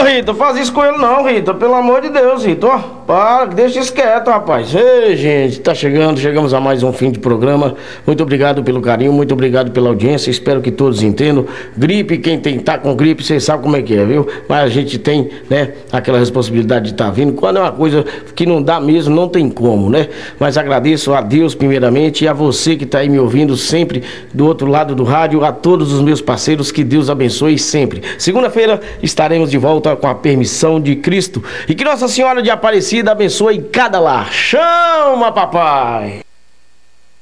Rita, faz isso com ele não, Rita. Pelo amor de Deus, Rita. Ó, para, deixa isso quieto, rapaz. Ei, gente, chegamos a mais um fim de programa. Muito obrigado pelo carinho, muito obrigado pela audiência. Espero que todos entendam. Gripe, quem tá com gripe, vocês sabem como é que é, viu? Mas a gente tem, né, aquela responsabilidade de estar vindo. Quando é uma coisa que não dá mesmo, não tem como, né? Mas agradeço a Deus primeiramente e a você que tá aí me ouvindo sempre do outro lado do rádio, a todos os meus parceiros, que Deus abençoe sempre. Segunda-feira estaremos de volta com a permissão de Cristo e que Nossa Senhora de Aparecida abençoe cada lar. Chama, papai!